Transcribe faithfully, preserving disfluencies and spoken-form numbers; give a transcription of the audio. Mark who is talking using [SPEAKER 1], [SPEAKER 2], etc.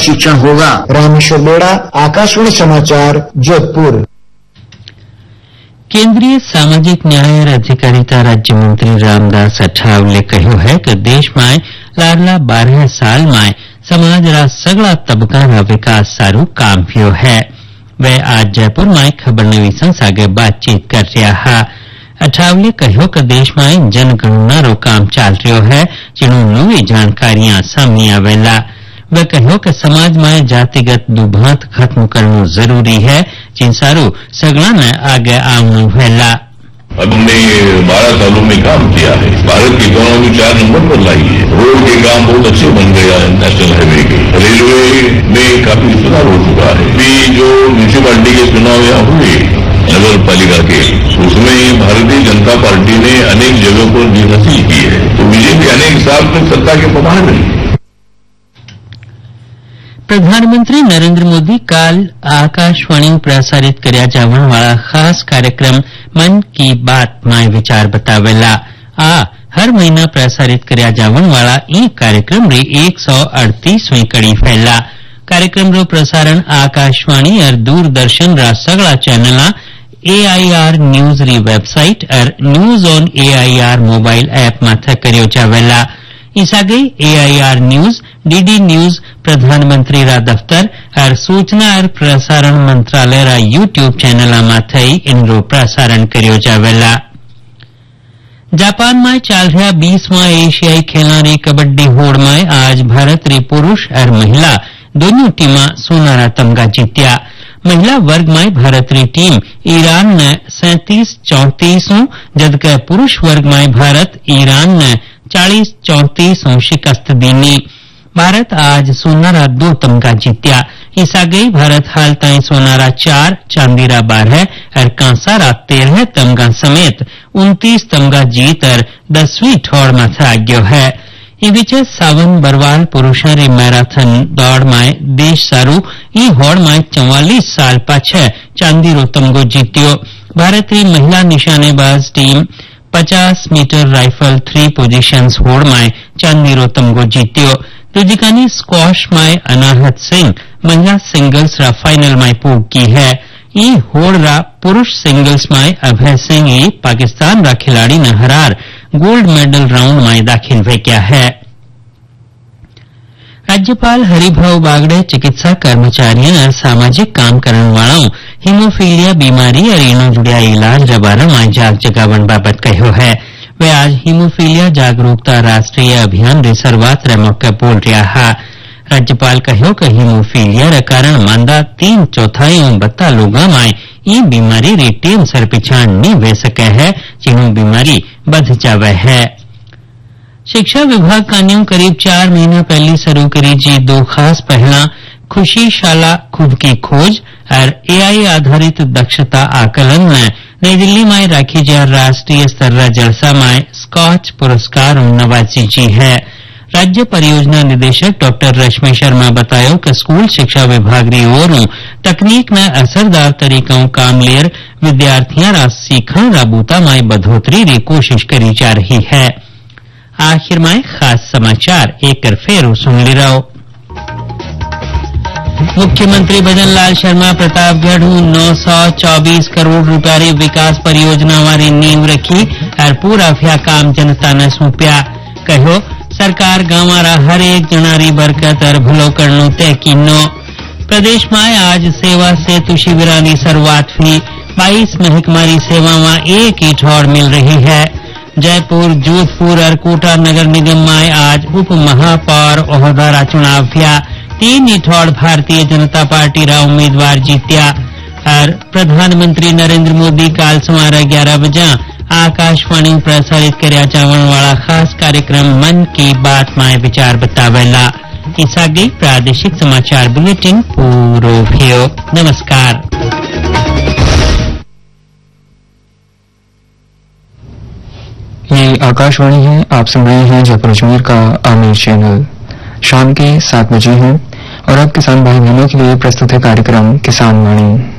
[SPEAKER 1] प्रशिक्षण होगा।
[SPEAKER 2] रामेश्वर बेड़ा, आकाशवाणी समाचार, जोधपुर।
[SPEAKER 3] केंद्रीय सामाजिक न्याय और अधिकारिता राज्य मंत्री रामदास अठावले कह्यो है कि देश में लारला बारह साल में समाज रा सगला तबका रा विकास सारू काम हुयो है। वे आज जयपुर में खबर नवीसन सागे बातचीत कर रहा है। अठावले कह्यो कि देश में जनगणना रो काम चाल रह्यो है, जिणु नवी जानकारियां सामने आवेला। वे कह्यो कि समाज में जातिगत दुभांत खत्म करना जरूरी है, जिन सारू सगला ने आगे आवनु वेला।
[SPEAKER 4] अब हमने बारह सालों में काम किया है, भारत की इकोनॉमी चार नंबर पर लाई है, रोड के काम बहुत अच्छे बन गया है, नेशनल हाईवे के, रेलवे में काफी सुधार हो चुका है। भी जो म्यूनिसिपालिटी के चुनाव यहाँ हुए नगर पालिका के, उसमें भारतीय जनता पार्टी ने अनेक जगहों पर जीत हासिल की है, तो बीजेपी अनेक साल में सत्ता के प्रमाण में।
[SPEAKER 3] प्रधानमंत्री नरेंद्र मोदी काल आकाशवाणी प्रसारित कर्या जावण वाला खास कार्यक्रम मन की बात में विचार बतावेला। आ हर महीना प्रसारित कर्या जावण वाला ई कार्यक्रम री एक सौ अड़तीसवीं कड़ी फैला। कार्यक्रम रो प्रसारण आकाशवाणी और दूरदर्शन रा सगला चैनला, एआईआर न्यूज री वेबसाइट और news on AIR mobile app माथे कर्यो जावेला। इस आगे एआईआर न्यूज, डीडी न्यूज, प्रधानमंत्री रा दफ्तर और सूचना और प्रसारण मंत्रालय रा यूट्यूब चैनल माथे इनरो प्रसारण कर्यो जावेला। जापान में चल रहा बीसवां एशियाई खेलों री कबड्डी होड़ में आज भारत री पुरुष और महिला दोनों टीमां सोनारा तमगा जीत्या। महिला वर्ग में भारत री टीम ईरान ने सैंतीस चौंतीस जबकि पुरुष वर्ग में भारत ईरान ने चालीस चौंतीस शिकस्त दीनी। भारत आज सोनारा दो तमगा जीत्या। इस आगे भारत हाल ताई सोनारा चार, चांदीरा बारह और कांसारा तेरह तमगा समेत उनतीस तमगा जीत और दसवीं ठोड़ माथे आग्यो है। इ बीचे सावन बरवाल पुरुषों री मैराथन दौड़ में देश सारू ई होड़ में चौवालीस साल पाछे चांदी रो तमगो जीत्यो। भारतीय महिला निशानेबाज टीम पचास मीटर राइफल थ्री पोजीशंस होड़ में चांदी रो तमगो जीत्यो। दूजिकानी स्क्वाश में अनाहत सिंह महिला सिंगल्स रा फाइनल में पूग की है। ई होड़ रा पुरुष सिंगल्स में अभय सिंह ई पाकिस्तान रा खिलाड़ी ने हरार गोल्ड मेडल राउंड में दाखिल वेक्या है। राज्यपाल हरिभाऊ बागड़े चिकित्सा कर्मचारियों और सामाजिक काम करने वालों हीमोफीलिया बीमारी और इनो जुड़िया इलाज बारे में जाग जगावन बाबत कह्यो है। वे आज हीमोफीलिया जागरूकता राष्ट्रीय अभियान री शुरुआत रे मौके बोल रहा है। राज्यपाल कह्यो कि हीमोफीलिया रे कारण मांदा तीन चौथाई बत्ता लोगों में ई बीमारी री टीम सर पिछाण नहीं वे सके है, जिन्हों बीमारी बढ़ जावे है। शिक्षा विभाग का न्यू करीब चार महीना पहले शुरू करी जी दो खास पहला खुशी शाला खुद की खोज और एआई आधारित दक्षता आकलन में नई दिल्ली में राखी जा राष्ट्रीय स्तर जलसा में स्कॉच पुरस्कार नवाजी जी है। राज्य परियोजना निदेशक डॉक्टर रश्मि शर्मा बतायो कि स्कूल शिक्षा विभाग री ओर तकनीक न असरदार तरीकों काम लेर विद्यार्थियों रा सीखण रा बूता में बढ़ोतरी री कोशिश करी जा रही है। आखिर में खास समाचार एक फेरू सुन ली रहो। मुख्यमंत्री भजन लाल शर्मा प्रतापगढ़ नौ सौ चौबीस करोड़ रुपया री विकास परियोजना वाली नींव रखी और पूरा फ्या काम जनता ने सौंप्या। कहो सरकार गांवारा हर एक जनारी बरकत और भलो करनो तय कीनो। प्रदेश में आज सेवा सेतु शिविरा की शुरुआत हुई। बाईस महकमारी सेवा में एक ही ठौड़ मिल रही है। जयपुर, जोधपुर और कोटा नगर निगम में आज उप महापौर ओहदारा चुनाव किया। तीन ही ठौड़ भारतीय जनता पार्टी रा उम्मीदवार जीत्या। और प्रधानमंत्री नरेंद्र मोदी काल सुमारा ग्यारह बजे आकाशवाणी प्रसारित कर्या जावण वाला खास कार्यक्रम मन की बात में विचार बतावेला। इस आगे प्रादेशिक समाचार बुलेटिन पूरो भयो। नमस्कार।
[SPEAKER 5] ये आकाशवाणी है, आप सुन रहे हैं जयपुर अजमेर का आमिर चैनल। शाम के सात बजे हैं और अब किसान भाई बहनों के लिए प्रस्तुत है कार्यक्रम किसान वाणी।